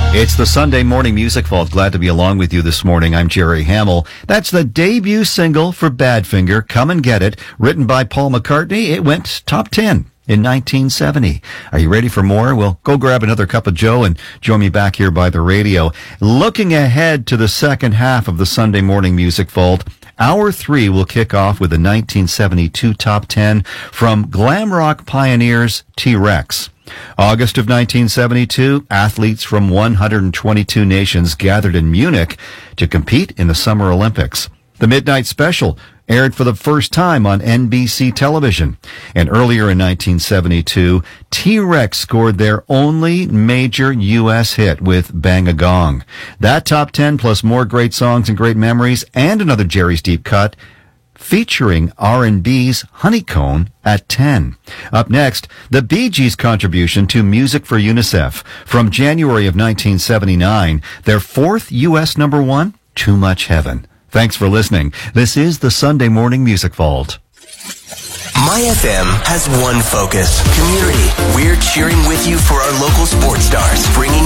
It's the Sunday Morning Music Vault. Glad to be along with you this morning. I'm Jerry Hamill. That's the debut single for Badfinger, Come and Get It, written by Paul McCartney. It went top 10 in 1970. Are you ready for more? Well, go grab another cup of joe and join me back here by the radio. Looking ahead to the second half of the Sunday Morning Music Vault, Hour 3 will kick off with the 1972 top 10 from glam rock pioneers T-Rex. August of 1972, athletes from 122 nations gathered in Munich to compete in the Summer Olympics. The Midnight Special aired for the first time on NBC television. And earlier in 1972, T-Rex scored their only major U.S. hit with Bang a Gong. That top 10 plus more great songs and great memories and another Jerry's Deep Cut featuring R&B's Honeycomb at 10. Up next, the Bee Gees' contribution to Music for UNICEF. From January of 1979, their fourth U.S. number one, Too Much Heaven. Thanks for listening. This is the Sunday Morning Music Vault. My FM has one focus: community. We're cheering with you for our local sports stars, bringing